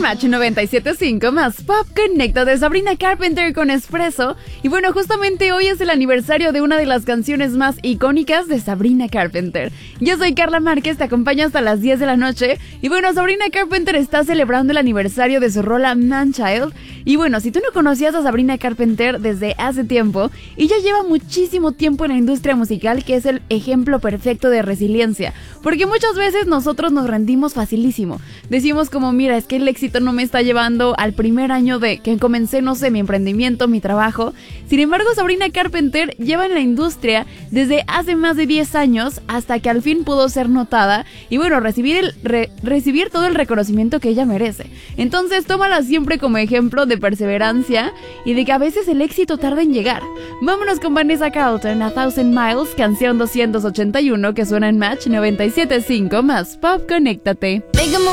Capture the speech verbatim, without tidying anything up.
Match noventa y siete punto cinco más Pop Conecta de Sabrina Carpenter con Espresso. Y bueno, justamente hoy es el aniversario de una de las canciones más icónicas de Sabrina Carpenter. Yo soy Carla Márquez, te acompaño hasta las diez de la noche. Y bueno, Sabrina Carpenter está celebrando el aniversario de su rola Man-Child. Y bueno, si tú no conocías a Sabrina Carpenter desde hace tiempo, ella lleva muchísimo tiempo en la industria musical, que es el ejemplo perfecto de resiliencia. Porque muchas veces nosotros nos rendimos facilísimo. Decimos como, mira, es que el éxito no me está llevando al primer año de que comencé, no sé, mi emprendimiento, mi trabajo. Sin embargo, Sabrina Carpenter lleva en la industria desde hace más de diez años hasta que al fin pudo ser notada y bueno, recibir, el, re, recibir todo el reconocimiento que ella merece. Entonces, tómala siempre como ejemplo de perseverancia y de que a veces el éxito tarda en llegar. Vámonos con Vanessa Carlton, A Thousand Miles, canción doscientos ochenta y uno que suena en Match noventa y siete punto cinco más Pop Conéctate. Make 'em